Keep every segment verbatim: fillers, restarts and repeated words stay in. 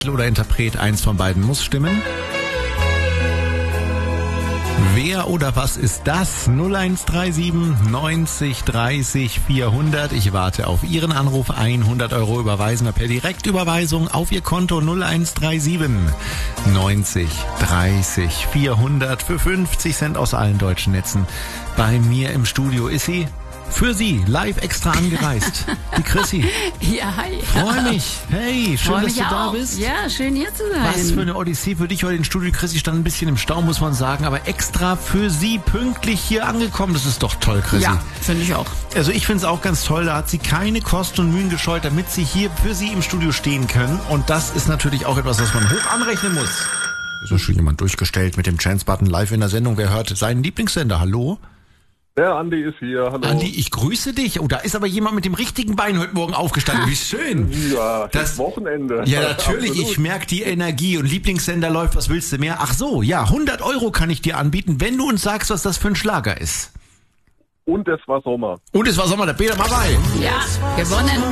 oder Interpret, eins von beiden muss stimmen. Wer oder was ist das? null eins drei sieben neunzig dreißig vierhundert. Ich warte auf Ihren Anruf. hundert Euro überweisen wir per Direktüberweisung auf Ihr Konto null eins drei sieben neunzig dreißig vierhundert für fünfzig Cent aus allen deutschen Netzen. Bei mir im Studio ist sie. Für Sie, live extra angereist. Die Chrissy. Ja, hi. Freue mich. Hey, schön, Freu dass du mich da auch. bist. Ja, schön hier zu sein. Was für eine Odyssee für dich heute im Studio. Chrissy stand ein bisschen im Stau, muss man sagen, aber extra für Sie pünktlich hier angekommen. Das ist doch toll, Chrissy. Ja, finde ich auch. Also ich finde es auch ganz toll, da hat sie keine Kosten und Mühen gescheut, damit sie hier für Sie im Studio stehen können. Und das ist natürlich auch etwas, was man hoch anrechnen muss. Ist ja schon jemand durchgestellt mit dem Chance-Button live in der Sendung. Wer hört seinen Lieblingssender? Hallo? Der Andi ist hier, hallo. Andi, ich grüße dich. Oh, da ist aber jemand mit dem richtigen Bein heute Morgen aufgestanden. Wie schön. Ja, das Das Wochenende. Ja, natürlich. Absolut. Ich merke die Energie und Lieblingssender läuft. Was willst du mehr? Ach so, ja, hundert Euro kann ich dir anbieten, wenn du uns sagst, was das für ein Schlager ist. Und es war Sommer. Und es war Sommer, der Peter mal bei. Ja, gewonnen.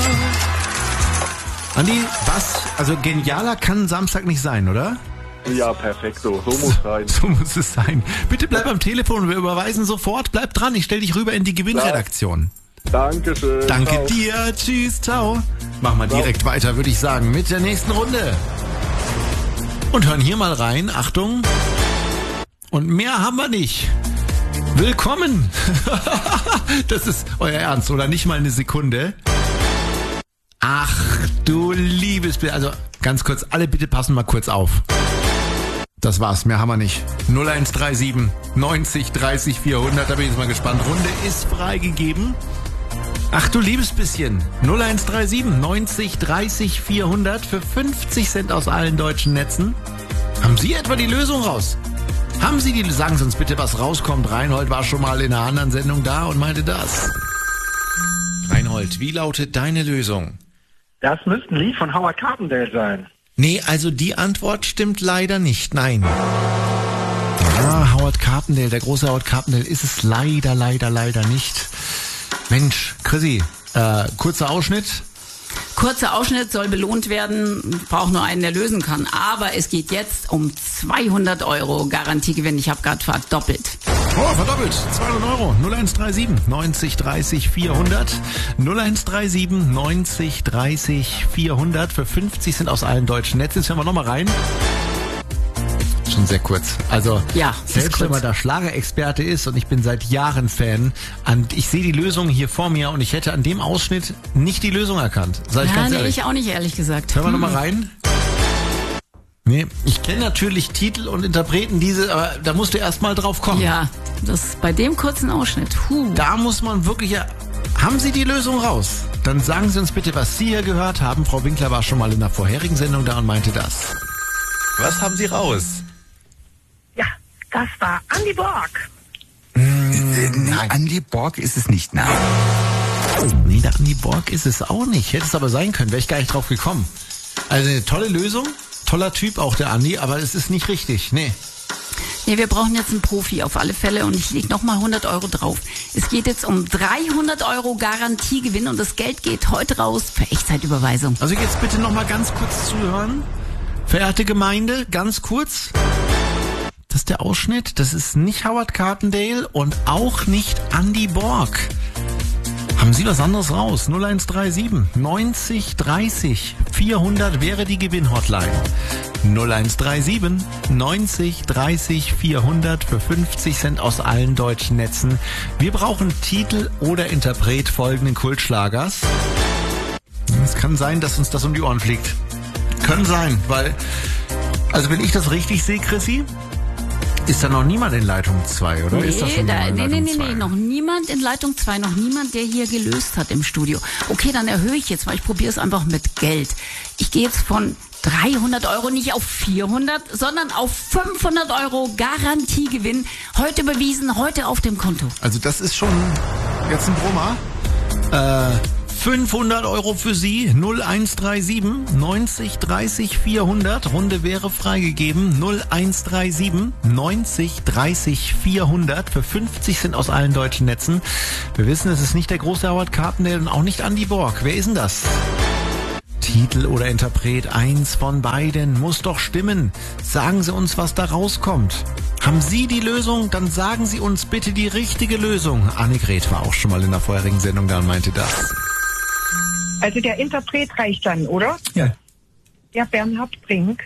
Andi, was? Also genialer kann Samstag nicht sein, oder? Ja, perfekto. So muss sein. So muss es sein. Bitte bleib am Telefon, wir überweisen sofort. Bleib dran, ich stell dich rüber in die Gewinnredaktion. Dankeschön. Danke Ciao. dir. Tschüss, ciao. Machen wir direkt weiter, würde ich sagen, mit der nächsten Runde. Und hören hier mal rein. Achtung. Und mehr haben wir nicht. Willkommen. Das ist euer Ernst, oder? Nicht mal eine Sekunde. Ach, du liebes Bild. Also, ganz kurz, alle bitte passen mal kurz auf. Das war's, mehr haben wir nicht. null eins drei sieben neunzig dreißig vierhundert, da bin ich jetzt mal gespannt. Runde ist freigegeben. Ach du liebes bisschen. null eins drei sieben neunzig dreißig vierhundert für fünfzig Cent aus allen deutschen Netzen. Haben Sie etwa die Lösung raus? Haben Sie die, sagen Sie uns bitte, was rauskommt. Reinhold war schon mal in einer anderen Sendung da und meinte das. Reinhold, wie lautet deine Lösung? Das müsste ein Lied von Howard Carpendale sein. Nee, also die Antwort stimmt leider nicht, nein. Ah, Howard Carpendale, der große Howard Carpendale ist es leider, leider, leider nicht. Mensch, Chrissy, äh, kurzer Ausschnitt. Kurzer Ausschnitt soll belohnt werden. Braucht nur einen, der lösen kann. Aber es geht jetzt um zweihundert Euro Garantiegewinn. Ich habe gerade verdoppelt. Oh, verdoppelt. zweihundert Euro. null eins drei sieben neunzig dreißig vierhundert. null eins drei sieben neunzig dreißig vierhundert für fünfzig sind aus allen deutschen Netzen. Jetzt hören wir nochmal rein. Schon sehr kurz. Also, ja, selbst wenn man da Schlagerexperte ist und ich bin seit Jahren Fan, und ich sehe die Lösung hier vor mir und ich hätte an dem Ausschnitt nicht die Lösung erkannt. Sag ich Ja, ganz nee, ehrlich. ich auch nicht, ehrlich gesagt. Hören wir Hm. nochmal rein. Nee, ich kenne natürlich Titel und Interpreten diese, aber da musst du erst mal drauf kommen. Ja, das bei dem kurzen Ausschnitt. Huh. Da muss man wirklich... Haben Sie die Lösung raus? Dann sagen Sie uns bitte, was Sie hier gehört haben. Frau Winkler war schon mal in der vorherigen Sendung da und meinte das. Was haben Sie raus? Ja, das war Andy Borg. Nein. Andy Borg ist es nicht, nein. Nee, der Andy Borg ist es auch nicht. Hätte es aber sein können, wäre ich gar nicht drauf gekommen. Also eine tolle Lösung, toller Typ auch der Andy, aber es ist nicht richtig, nee. Nee, wir brauchen jetzt einen Profi auf alle Fälle und ich lege nochmal hundert Euro drauf. Es geht jetzt um dreihundert Euro Garantiegewinn und das Geld geht heute raus für Echtzeitüberweisung. Also jetzt bitte nochmal ganz kurz zuhören. Verehrte Gemeinde, ganz kurz. Das ist der Ausschnitt. Das ist nicht Howard Carpendale und auch nicht Andy Borg. Haben Sie was anderes raus? null eins drei sieben neunzig dreißig vierhundert wäre die Gewinnhotline. null eins drei sieben neunzig dreißig vierhundert für fünfzig Cent aus allen deutschen Netzen. Wir brauchen Titel oder Interpret folgenden Kultschlagers. Es kann sein, dass uns das um die Ohren fliegt. Kann sein, weil, also wenn ich das richtig sehe, Chrissy, ist da noch niemand in Leitung zwei, oder? Nee, ist das schon da, in nee, Leitung nee, nee, zwei? nee, noch niemand in Leitung zwei, noch niemand, der hier gelöst hat im Studio. Okay, dann erhöhe ich jetzt mal, ich probiere es einfach mit Geld. Ich gehe jetzt von dreihundert Euro nicht auf vierhundert, sondern auf fünfhundert Euro Garantiegewinn. Heute überwiesen, heute auf dem Konto. Also das ist schon jetzt ein Brummer. Äh, fünfhundert Euro für Sie, null eins drei sieben neunzig dreißig vierhundert. Runde wäre freigegeben, null eins drei sieben neunzig dreißig vierhundert. Für fünfzig sind aus allen deutschen Netzen. Wir wissen, es ist nicht der große Howard Carpendale und auch nicht Andy Borg. Wer ist denn das? Titel oder Interpret, eins von beiden muss doch stimmen. Sagen Sie uns, was da rauskommt. Haben Sie die Lösung? Dann sagen Sie uns bitte die richtige Lösung. Annegret war auch schon mal in der vorherigen Sendung da und meinte das. Also der Interpret reicht dann, oder? Ja. Ja, Bernhard Brink.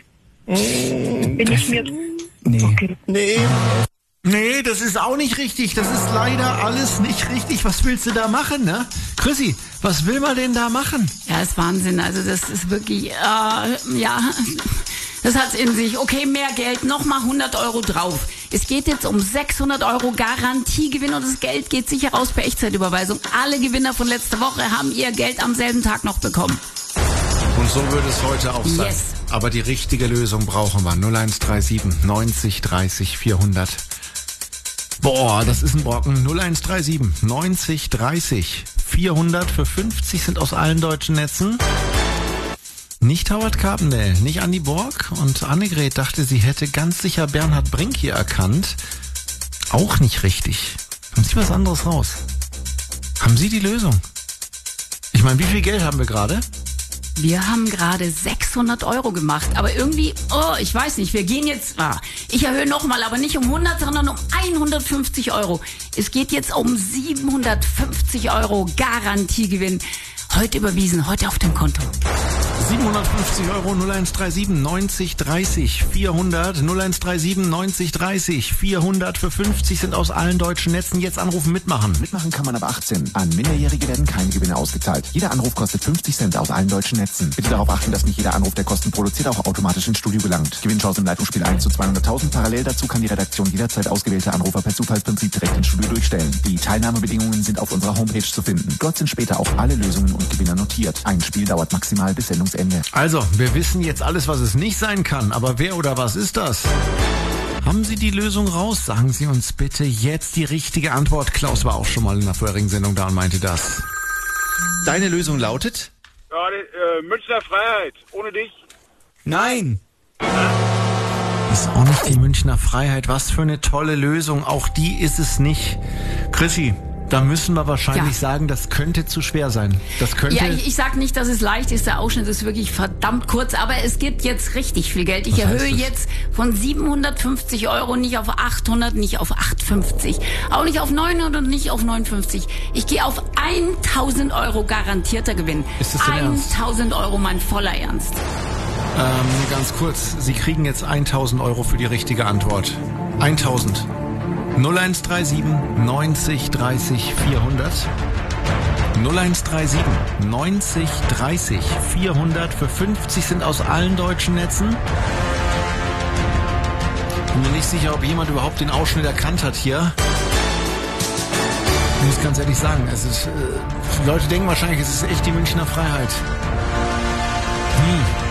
Bin ich mir... Nee. Okay. Nee. Nee, das ist auch nicht richtig. Das ist leider alles nicht richtig. Was willst du da machen, ne? Chrissy, was will man denn da machen? Ja, ist Wahnsinn. Also das ist wirklich, äh, ja, das hat's in sich. Okay, mehr Geld, nochmal hundert Euro drauf. Es geht jetzt um sechshundert Euro Garantiegewinn und das Geld geht sicher raus per Echtzeitüberweisung. Alle Gewinner von letzter Woche haben ihr Geld am selben Tag noch bekommen. Und so wird es heute auch sein. Yes. Aber die richtige Lösung brauchen wir. null eins drei sieben neunzig dreißig vierhundert. Boah, das ist ein Brocken. null eins drei sieben neunzig dreißig vierhundert für fünfzig sind aus allen deutschen Netzen. Nicht Howard Carpendale, nicht Andi Borg. Und Annegret dachte, sie hätte ganz sicher Bernhard Brink hier erkannt. Auch nicht richtig. Haben Sie was anderes raus? Haben Sie die Lösung? Ich meine, wie viel Geld haben wir gerade? Wir haben gerade sechshundert Euro gemacht, aber irgendwie, oh, ich weiß nicht, wir gehen jetzt, ah, ich erhöhe nochmal, aber nicht um hundert, sondern um hundertfünfzig Euro. Es geht jetzt um siebenhundertfünfzig Euro Garantiegewinn. Heute überwiesen, heute auf dem Konto. siebenhundertfünfzig Euro, null eins drei sieben neunzig dreißig vierhundert, null eins drei sieben neunzig dreißig vierhundert für fünfzig sind aus allen deutschen Netzen. Jetzt anrufen, mitmachen. Mitmachen kann man ab achtzehn. An Minderjährige werden keine Gewinne ausgezahlt. Jeder Anruf kostet fünfzig Cent aus allen deutschen Netzen. Bitte darauf achten, dass nicht jeder Anruf, der Kosten produziert, auch automatisch ins Studio gelangt. Gewinnchance im Leitungsspiel eins zu zweihunderttausend. Parallel dazu kann die Redaktion jederzeit ausgewählte Anrufer per Zufallsprinzip direkt ins Studio durchstellen. Die Teilnahmebedingungen sind auf unserer Homepage zu finden. Dort sind später auch alle Lösungen und Gewinner notiert. Ein Spiel dauert maximal bis Sendungsende. Also, wir wissen jetzt alles, was es nicht sein kann. Aber wer oder was ist das? Haben Sie die Lösung raus? Sagen Sie uns bitte jetzt die richtige Antwort. Klaus war auch schon mal in der vorherigen Sendung da und meinte das. Deine Lösung lautet? Ja, die, äh, Münchner Freiheit. Ohne dich. Nein. Das ist auch nicht die Münchner Freiheit. Was für eine tolle Lösung. Auch die ist es nicht. Chrissy, da müssen wir wahrscheinlich Ja. sagen, das könnte zu schwer sein. Das könnte. Ja, ich, ich sag nicht, dass es leicht ist. Der Ausschnitt ist wirklich verdammt kurz, aber es gibt jetzt richtig viel Geld. Ich Was heißt erhöhe das? jetzt von siebenhundertfünfzig Euro nicht auf achthundert, nicht auf achthundertfünfzig, auch nicht auf neunhundert und nicht auf neunundfünfzig. Ich gehe auf tausend Euro garantierter Gewinn. Ist das dein Ernst? tausend Euro, mein voller Ernst. Ähm, ganz kurz. Sie kriegen jetzt tausend Euro für die richtige Antwort. tausend. null eins drei sieben neunzig dreißig vierhundert. null eins drei sieben neunzig dreißig vierhundert für fünfzig sind aus allen deutschen Netzen. Bin mir nicht sicher, ob jemand überhaupt den Ausschnitt erkannt hat hier. Ich muss ganz ehrlich sagen, es ist, äh, die Leute denken wahrscheinlich, es ist echt die Münchner Freiheit. Hm.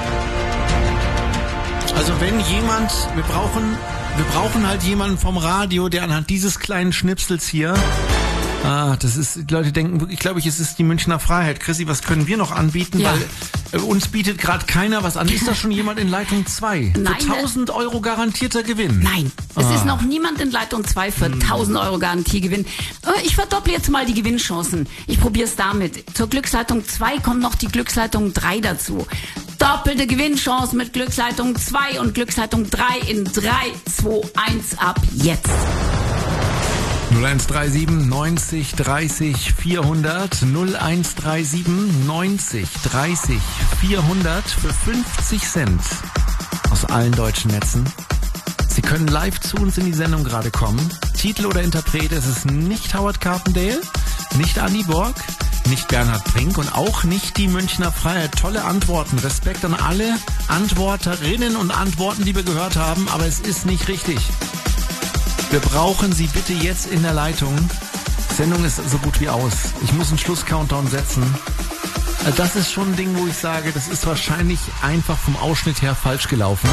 Also wenn jemand, wir brauchen, wir brauchen halt jemanden vom Radio, der anhand dieses kleinen Schnipsels hier, ah, das ist, die Leute denken wirklich, glaube ich, es ist die Münchner Freiheit. Chrissy, was können wir noch anbieten? Ja. Weil äh, uns bietet gerade keiner was an. Ist da schon jemand in Leitung zwei? Nein, Für tausend Euro garantierter Gewinn. Nein, es Ah. ist noch niemand in Leitung zwei für tausend Euro Garantiegewinn. Äh, Ich verdopple jetzt mal die Gewinnchancen. Ich probiere es damit. Zur Glücksleitung zwei kommt noch die Glücksleitung drei dazu. Doppelte Gewinnchance mit Glücksleitung zwei und Glücksleitung drei in drei, zwei, eins ab jetzt. null eins drei sieben neunzig dreißig vierhundert, null eins drei sieben neunzig dreißig vierhundert für fünfzig Cent aus allen deutschen Netzen. Sie können live zu uns in die Sendung gerade kommen. Titel oder Interpret, es ist nicht Howard Carpendale, nicht Andi Borg, nicht Bernhard Brink und auch nicht die Münchner Freiheit. Tolle Antworten. Respekt an alle Antworterinnen und Antworten, die wir gehört haben, aber es ist nicht richtig. Wir brauchen Sie bitte jetzt in der Leitung. Die Sendung ist so gut wie aus. Ich muss einen Schluss-Countdown setzen. Also das ist schon ein Ding, wo ich sage, das ist wahrscheinlich einfach vom Ausschnitt her falsch gelaufen.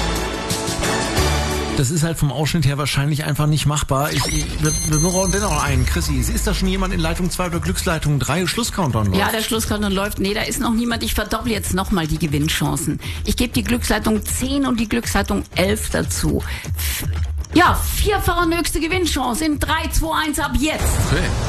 Das ist halt vom Ausschnitt her wahrscheinlich einfach nicht machbar. Ich, ich, wir, wir brauchen dennoch einen. Chrissy, ist da schon jemand in Leitung zwei oder Glücksleitung drei? Schluss-Countdown läuft? Ja, der Schlusscountdown läuft. Nee, da ist noch niemand. Ich verdopple jetzt nochmal die Gewinnchancen. Ich gebe die Glücksleitung zehn und die Glücksleitung elf dazu. F- Ja, vierfache höchste Gewinnchance in drei, zwei, eins ab jetzt. Okay.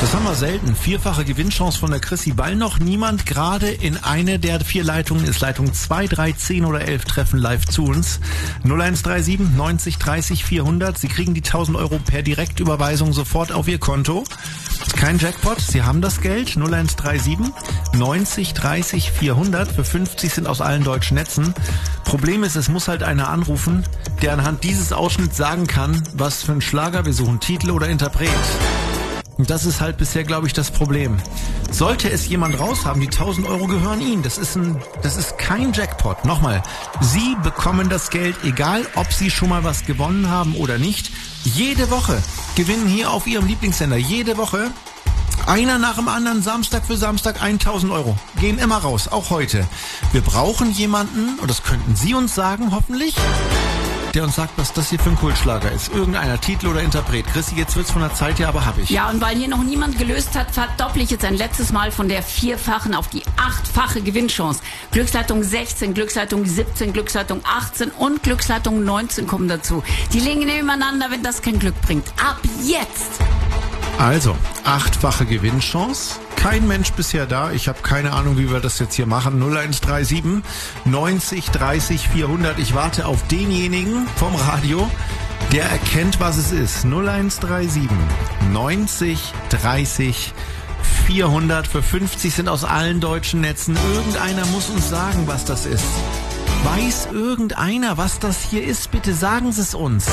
Das haben wir selten. Vierfache Gewinnchance von der Chrissy, weil noch niemand gerade in eine der vier Leitungen ist. Leitung zwei, drei, zehn oder elf treffen live zu uns. null eins drei sieben neunzig dreißig vierhundert. Sie kriegen die tausend Euro per Direktüberweisung sofort auf Ihr Konto. Kein Jackpot, Sie haben das Geld. null eins drei sieben neunzig dreißig vierhundert. Für fünfzig sind aus allen deutschen Netzen. Problem ist, es muss halt einer anrufen, der anhand dieses Ausschnitts sagen kann, was für einen Schlager wir suchen, Titel oder Interpret. Und das ist halt bisher, glaube ich, das Problem. Sollte es jemand raushaben, die tausend Euro gehören Ihnen. Das ist ein, das ist kein Jackpot. Nochmal, Sie bekommen das Geld, egal ob Sie schon mal was gewonnen haben oder nicht. Jede Woche gewinnen hier auf Ihrem Lieblingssender. Jede Woche einer nach dem anderen, Samstag für Samstag, tausend Euro. Gehen immer raus, auch heute. Wir brauchen jemanden, und das könnten Sie uns sagen, hoffentlich, der uns sagt, was das hier für ein Kultschlager ist. Irgendeiner Titel oder Interpret. Chrissy, jetzt wird's von der Zeit her, aber hab ich. Ja, und weil hier noch niemand gelöst hat, verdopple ich jetzt ein letztes Mal von der vierfachen auf die achtfache Gewinnchance. Glücksleitung sechzehn, Glücksleitung siebzehn, Glücksleitung achtzehn und Glücksleitung neunzehn kommen dazu. Die liegen nebeneinander, wenn das kein Glück bringt. Ab jetzt! Also, achtfache Gewinnchance. Kein Mensch bisher da. Ich habe keine Ahnung, wie wir das jetzt hier machen. null eins drei sieben neunzig dreißig vierhundert. Ich warte auf denjenigen vom Radio, der erkennt, was es ist. null eins drei sieben neunzig dreißig vierhundert. Für fünfzig sind aus allen deutschen Netzen. Irgendeiner muss uns sagen, was das ist. Weiß irgendeiner, was das hier ist? Bitte sagen Sie es uns.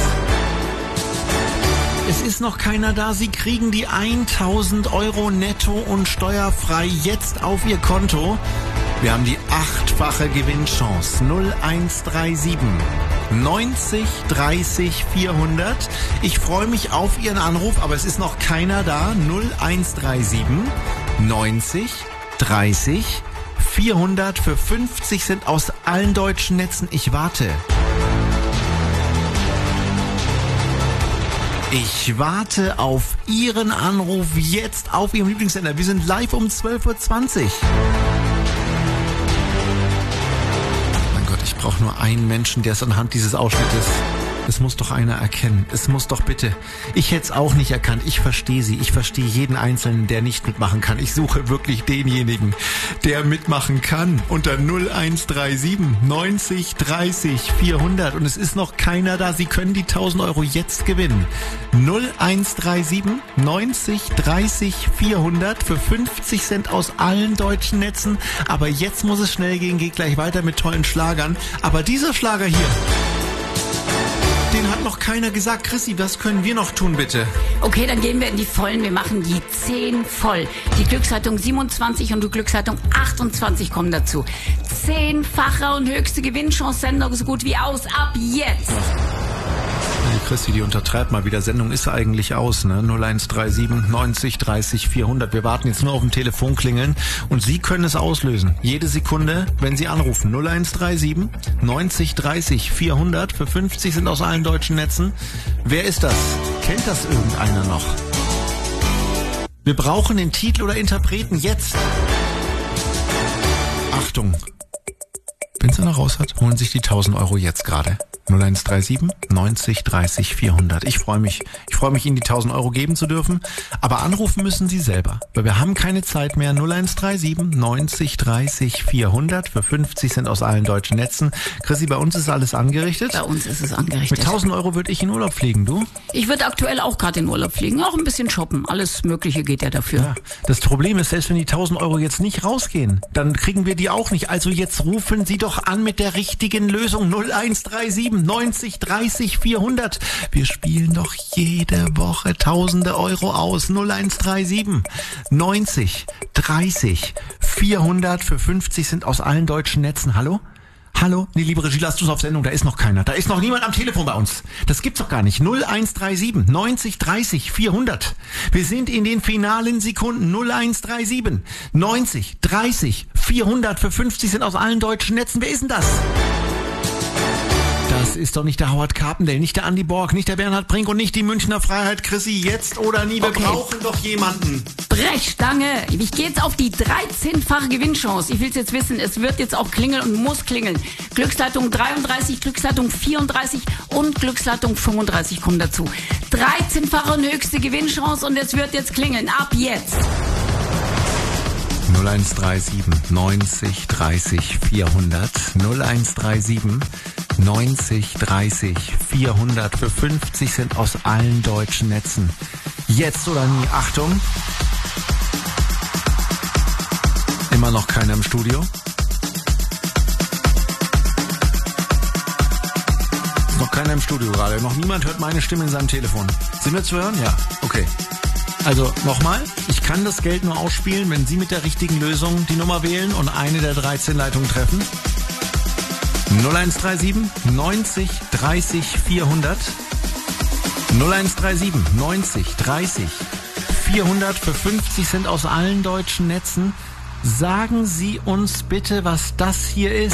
Es ist noch keiner da. Sie kriegen die tausend Euro netto und steuerfrei jetzt auf Ihr Konto. Wir haben die achtfache Gewinnchance. null eins drei sieben neunzig dreißig vierhundert. Ich freue mich auf Ihren Anruf, aber es ist noch keiner da. null eins drei sieben neunzig dreißig vierhundert. Für fünfzig sind aus allen deutschen Netzen. Ich warte. Ich warte auf Ihren Anruf jetzt auf Ihrem Lieblingssender. Wir sind live um zwölf Uhr zwanzig. Mein Gott, ich brauche nur einen Menschen, der es anhand dieses Ausschnittes... Es muss doch einer erkennen. Es muss doch bitte. Ich hätte es auch nicht erkannt. Ich verstehe Sie. Ich verstehe jeden Einzelnen, der nicht mitmachen kann. Ich suche wirklich denjenigen, der mitmachen kann. Unter null eins drei sieben neunzig dreißig vierhundert. Und es ist noch keiner da. Sie können die tausend Euro jetzt gewinnen. null eins drei sieben neunzig dreißig vierhundert. Für fünfzig Cent aus allen deutschen Netzen. Aber jetzt muss es schnell gehen. Geht gleich weiter mit tollen Schlagern. Aber dieser Schlager hier... Den hat noch keiner gesagt. Chrissy, was können wir noch tun, bitte? Okay, dann gehen wir in die Vollen. Wir machen die zehn voll. Die Glücksleitung siebenundzwanzig und die Glücksleitung achtundzwanzig kommen dazu. Zehnfache und höchste Gewinnchance. Sendung so gut wie aus. Ab jetzt. Die Chrissy, die untertreibt mal wieder. Sendung ist eigentlich aus, ne? null eins drei sieben neunzig dreißig vierhundert. Wir warten jetzt nur auf dem Telefon klingeln und Sie können es auslösen. Jede Sekunde, wenn Sie anrufen. null eins drei sieben neunzig dreißig vierhundert. Für fünfzig sind aus allen deutschen Netzen. Wer ist das? Kennt das irgendeiner noch? Wir brauchen den Titel oder Interpreten jetzt. Achtung. Wenn es einer raus hat, holen sich die tausend Euro jetzt gerade. null eins drei sieben neunzig dreißig vierhundert. Ich freue mich. Ich freue mich, Ihnen die tausend Euro geben zu dürfen. Aber anrufen müssen Sie selber. Weil wir haben keine Zeit mehr. null eins drei sieben neunzig dreißig vierhundert. Für fünfzig sind aus allen deutschen Netzen. Chrissy, bei uns ist alles angerichtet. Bei uns ist es angerichtet. Mit tausend Euro würde ich in Urlaub fliegen, du? Ich würde aktuell auch gerade in Urlaub fliegen. Auch ein bisschen shoppen. Alles Mögliche geht ja dafür. Ja, das Problem ist, selbst wenn die tausend Euro jetzt nicht rausgehen, dann kriegen wir die auch nicht. Also jetzt rufen Sie doch an mit der richtigen Lösung. null eins drei sieben neunzig dreißig vierhundert. Wir spielen doch jede Woche tausende Euro aus. null eins drei sieben neunzig dreißig vierhundert. Für fünfzig sind aus allen deutschen Netzen. Hallo? Hallo? Nee, liebe Regie, lasst uns auf Sendung. Da ist noch keiner. Da ist noch niemand am Telefon bei uns. Das gibt's doch gar nicht. null eins drei sieben neunzig dreißig vierhundert. Wir sind in den finalen Sekunden. null eins drei sieben neunzig dreißig vierhundert. Für fünfzig sind aus allen deutschen Netzen. Wer ist denn das? Da Das ist doch nicht der Howard Carpendale, nicht der Andy Borg, nicht der Bernhard Brink und nicht die Münchner Freiheit. Chrissy, jetzt oder nie, wir Okay. brauchen doch jemanden. Brechstange. Ich gehe jetzt auf die dreizehnfache Gewinnchance. Ich will es jetzt wissen. Es wird jetzt auch klingeln und muss klingeln. Glücksleitung dreiunddreißig, Glücksleitung vierunddreißig und Glücksleitung fünfunddreißig kommen dazu. dreizehnfache und höchste Gewinnchance und es wird jetzt klingeln. Ab jetzt. null eins drei sieben neunzig dreißig vierhundert null eins drei sieben neunzig dreißig vierhundert für fünfzig Cent aus allen deutschen Netzen. Jetzt oder nie. Achtung. Immer noch keiner im Studio. Ist noch keiner im Studio gerade. Noch niemand hört meine Stimme in seinem Telefon. Sind wir zu hören? Ja. Okay. Also nochmal, ich kann das Geld nur ausspielen, wenn Sie mit der richtigen Lösung die Nummer wählen und eine der dreizehn Leitungen treffen. null eins drei sieben neunzig dreißig vierhundert null eins drei sieben neunzig dreißig vierhundert für fünfzig Cent aus allen deutschen Netzen. Sagen Sie uns bitte, was das hier ist.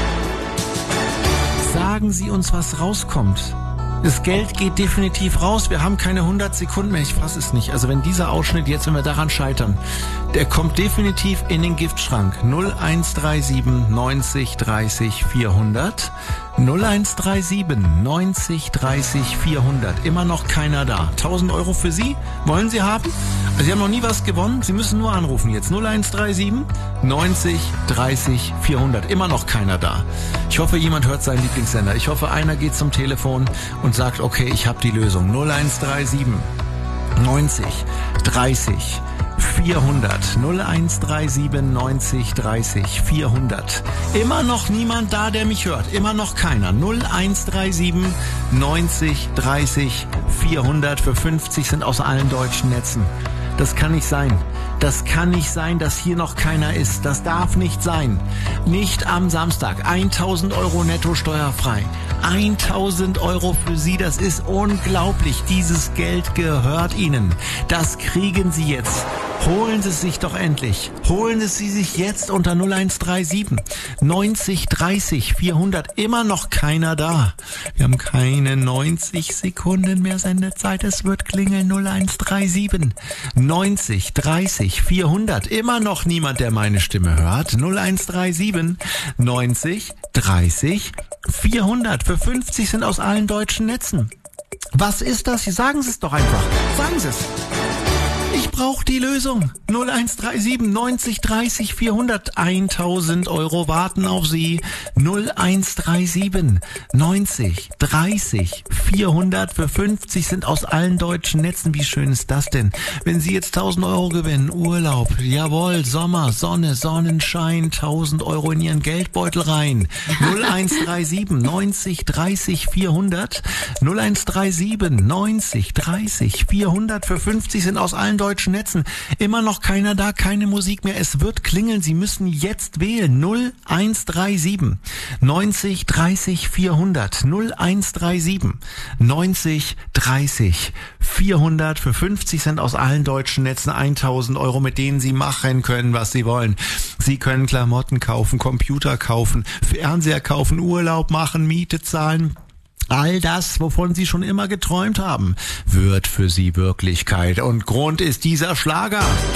Sagen Sie uns, was rauskommt. Das Geld geht definitiv raus. Wir haben keine hundert Sekunden mehr. Ich fasse es nicht. Also wenn dieser Ausschnitt jetzt, wenn wir daran scheitern, der kommt definitiv in den Giftschrank. null eins drei sieben neunzig dreißig vierhundert null eins drei sieben neunzig dreißig vierhundert. Immer noch keiner da. tausend Euro für Sie. Wollen Sie haben? Also Sie haben noch nie was gewonnen. Sie müssen nur anrufen jetzt. null eins drei sieben neunzig dreißig vierhundert. Immer noch keiner da. Ich hoffe, jemand hört seinen Lieblingssender. Ich hoffe, einer geht zum Telefon und sagt, okay, ich habe die Lösung. null eins drei sieben neunzig dreißig vierhundert null eins drei sieben neunzig dreißig vierhundert. Immer noch niemand da, der mich hört. Immer noch keiner. null eins drei sieben neunzig dreißig vierhundert für fünfzig Cent aus allen deutschen Netzen. Das kann nicht sein. Das kann nicht sein, dass hier noch keiner ist. Das darf nicht sein. Nicht am Samstag. tausend Euro netto steuerfrei. tausend Euro für Sie, das ist unglaublich. Dieses Geld gehört Ihnen. Das kriegen Sie jetzt. Holen Sie es sich doch endlich. Holen Sie sich jetzt unter null eins drei sieben neunzig dreißig vierhundert. Immer noch keiner da. Wir haben keine neunzig Sekunden mehr Sendezeit. Es wird klingeln. null eins drei sieben neunzig dreißig vierhundert. Immer noch niemand, der meine Stimme hört. null eins drei sieben neunzig dreißig vierhundert für fünfzig Cent aus allen deutschen Netzen. Was ist das? Sagen Sie es doch einfach. Sagen Sie es. Ich brauche die Lösung. null eins drei sieben neunzig dreißig vierhundert. tausend Euro warten auf Sie. null eins drei sieben neunzig dreißig vierhundert für fünfzig Cent aus allen deutschen Netzen. Wie schön ist das denn? Wenn Sie jetzt tausend Euro gewinnen, Urlaub, jawohl, Sommer, Sonne, Sonnenschein, tausend Euro in Ihren Geldbeutel rein. null eins drei sieben neunzig dreißig vierhundert. null eins drei sieben neunzig dreißig vierhundert für fünfzig Cent aus allen deutschen Netzen. Immer noch keiner da, keine Musik mehr. Es wird klingeln. Sie müssen jetzt wählen. null eins drei sieben neunzig dreißig vierhundert. null eins drei sieben neunzig dreißig vierhundert für fünfzig Cent aus allen deutschen Netzen. tausend Euro, mit denen Sie machen können, was Sie wollen. Sie können Klamotten kaufen, Computer kaufen, Fernseher kaufen, Urlaub machen, Miete zahlen. All das, wovon Sie schon immer geträumt haben, wird für Sie Wirklichkeit. Und Grund ist dieser Schlager.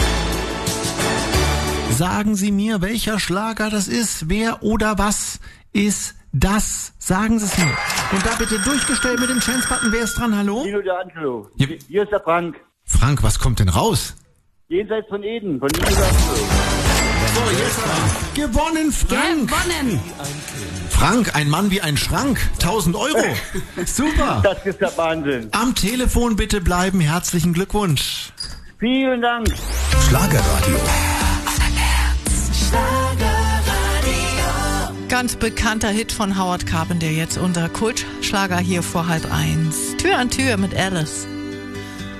Sagen Sie mir, welcher Schlager das ist, wer oder was ist das? Sagen Sie es mir. Und da bitte durchgestellt mit dem Chance-Button. Wer ist dran? Hallo? Nino D'Angelo. Ja. Hier ist der Frank. Frank, was kommt denn raus? Jenseits von Eden, von Nino D'Angelo. So, jetzt aber. Gewonnen, Frank. Gewonnen. Frank, ein Mann wie ein Schrank. tausend Euro. Super. Das ist der Wahnsinn. Am Telefon bitte bleiben. Herzlichen Glückwunsch. Vielen Dank. Schlagerradio. Ganz bekannter Hit von Howard Carpendale, jetzt unser Kultschlager hier vor halb eins. Tür an Tür mit Alice.